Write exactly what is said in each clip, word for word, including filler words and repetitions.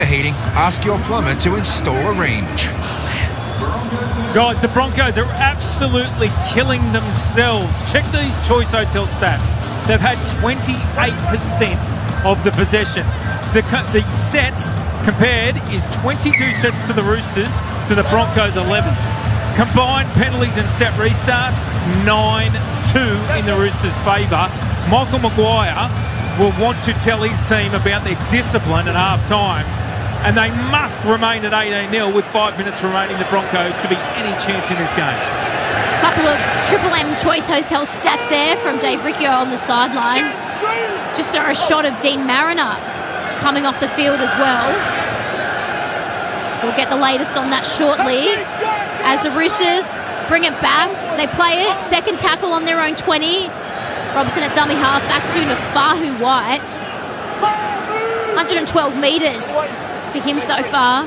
Heating, ask your plumber to install a range. Guys, the Broncos are absolutely killing themselves. Check these Choice Hotel stats. They've had twenty-eight percent of the possession. The, the sets compared is twenty-two sets to the Roosters to the Broncos eleven. Combined penalties and set restarts, nine two in the Roosters' favour. Michael Maguire will want to tell his team about their discipline at half-time, and they must remain at eighteen nil with five minutes remaining, the Broncos, to be any chance in this game. A couple of Triple M Choice Hotel stats there from Dave Riccio on the sideline. Just saw a shot of Dean Mariner coming off the field as well. We'll get the latest on that shortly. As the Roosters bring it back, they play it. Second tackle on their own twenty. Robson at dummy half, back to Nafahu White. one hundred twelve metres for him so far.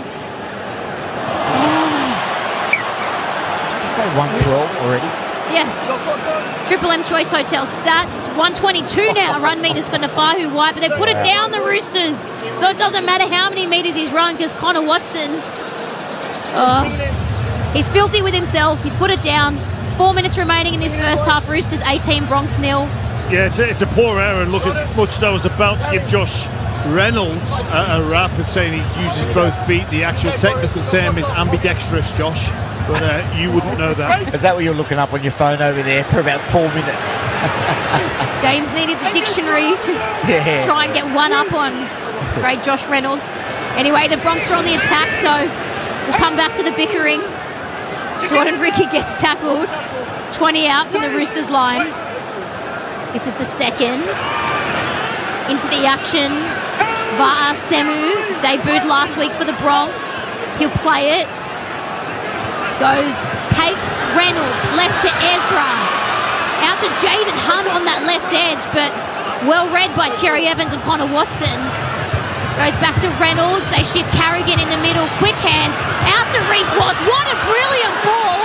Did you say one twelve already? Yeah. Triple M Choice Hotel stats. one twenty-two now run metres for Nafahu White, but they put it down, the Roosters. So it doesn't matter how many metres he's run because Connor Watson, oh, he's filthy with himself. He's put it down. Four minutes remaining in this first half. Roosters eighteen, Bronx nil. Yeah, it's a, it's a poor error, and look, as much as I was about to give Josh Reynolds a, a rap and saying he uses both feet, the actual technical term is ambidextrous, Josh. But uh, you wouldn't know that. Is that what you're looking up on your phone over there for about four minutes? James needed the dictionary to yeah. try and get one up on great Josh Reynolds. Anyway, the Bronx are on the attack, so we'll come back to the bickering. Jordan Ricky gets tackled. twenty out from the Roosters line. This is the second. Into the action. Va'a Semu debuted last week for the Bronx. He'll play it. Goes Pakes Reynolds, left to Ezra. Out to Jaden Hunt on that left edge, but well read by Cherry Evans and Connor Watson. Goes back to Reynolds. They shift Carrigan in the middle. Quick hands. Out to Reece Walsh. What a brilliant ball.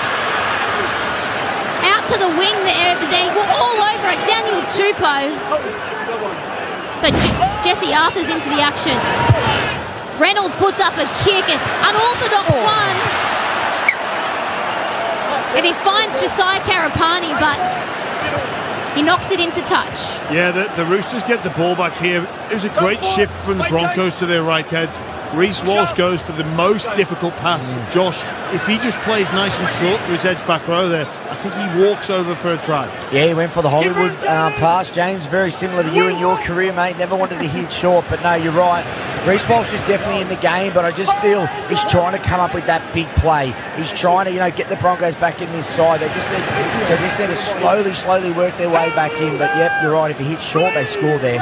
Out to the wing there, but they were all over it. Daniel Tupou. So J- Jesse Arthur's into the action. Reynolds puts up a kick, and unorthodox one. And he finds Josiah Karapani, but he knocks it into touch. Yeah, the, the Roosters get the ball back here. It was a great shift from the Broncos to their right edge. Reece Walsh goes for the most difficult pass. Josh, if he just plays nice and short to his edge back row there, I think he walks over for a try. Yeah, he went for the Hollywood uh, pass, James. Very similar to you in your career, mate. Never wanted to hit short, but no, you're right. Reece Walsh is definitely in the game, but I just feel he's trying to come up with that big play. He's trying to, you know, get the Broncos back in this side. They just need, they just need to slowly, slowly work their way back in. But yep, you're right. If he hits short, they score there.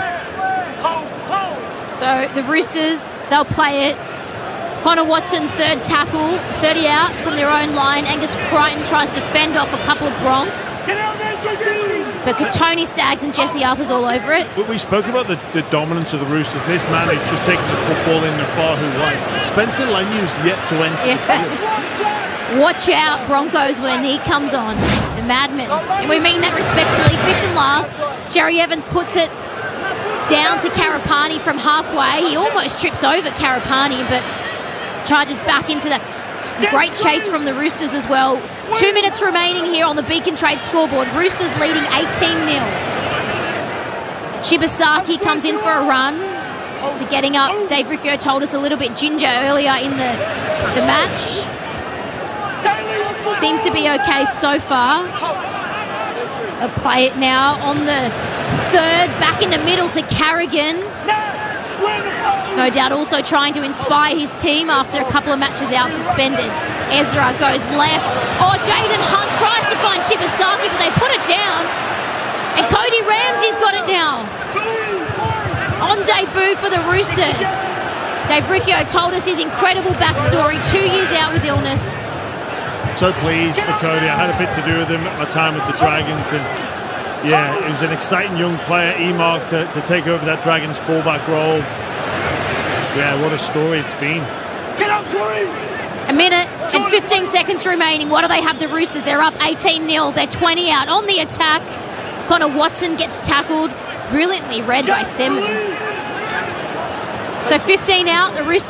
So the Roosters, they'll play it. Connor Watson, third tackle, thirty out from their own line. Angus Crichton tries to fend off a couple of Bronx. But Tony Staggs and Jesse Arthur's all over it. But we spoke about the, the dominance of the Roosters. This man is just taking the football in Nafahu White. Spencer Lenu's yet to enter yeah. the field. Watch out, Broncos, when he comes on. The madman. And we mean that respectfully. Fifth and last. Cherry Evans puts it down to Karapani from halfway. He almost trips over Karapani, but charges back into that. Great chase from the Roosters as well. Two minutes remaining here on the Beacon Trade scoreboard. Roosters leading eighteen nil. Shibasaki comes in for a run to getting up. Dave Riccio told us a little bit ginger earlier in the, the match. Seems to be okay so far. They'll play it now on the third, back in the middle to Carrigan. No doubt also trying to inspire his team after a couple of matches out suspended. Ezra goes left. Oh, Jaden Hunt tries to find Shibasaki, but they put it down. And Cody Ramsey's got it now. On debut for the Roosters. Dave Riccio told us his incredible backstory. Two years out with illness. So pleased for Cody. I had a bit to do with him at my time with the Dragons, and yeah, it was an exciting young player, E-Mark, to, to take over that Dragons fullback role. Yeah, what a story it's been. A minute and fifteen seconds remaining. What do they have, the Roosters? They're up eighteen nil. They're twenty out on the attack. Connor Watson gets tackled. Brilliantly read by Semu. So fifteen out, the Roosters